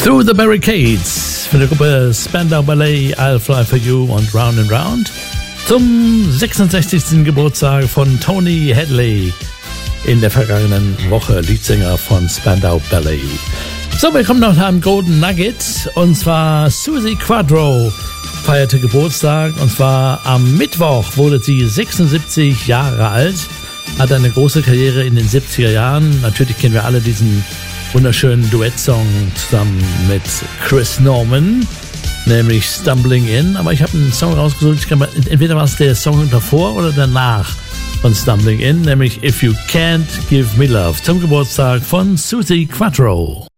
Through the Barricades von der Gruppe Spandau Ballet, I'll Fly For You und Round and Round zum 66. Geburtstag von Tony Hadley in der vergangenen Woche, Leadsänger von Spandau Ballet. So, wir kommen noch nach einem Golden Nugget, und zwar Suzi Quatro feierte Geburtstag, und zwar am Mittwoch wurde sie 76 Jahre alt, hat eine große Karriere in den 70er Jahren. Natürlich kennen wir alle diesen wunderschönen Duettsong zusammen mit Chris Norman, nämlich Stumbling In. Aber ich habe einen Song rausgesucht, ich kann mal, entweder war es der Song davor oder danach von Stumbling In, nämlich If You Can't Give Me Love, zum Geburtstag von Suzi Quatro.